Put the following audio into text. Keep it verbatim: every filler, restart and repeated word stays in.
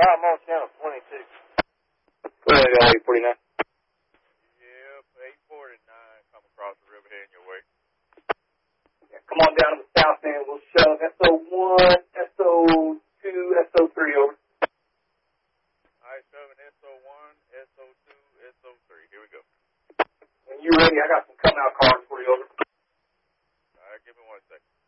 I'm on channel twenty-two. Go ahead, I got eight forty-nine. Yep, eight forty-nine. Come across the river heading your way. Yeah, come on down to the south end. We'll shove S O one, S O two, S O three over. All right, shoving S O one, S O two, S O three. Here we go. When you're ready, I got some come out cars for you over. All right, give me one second.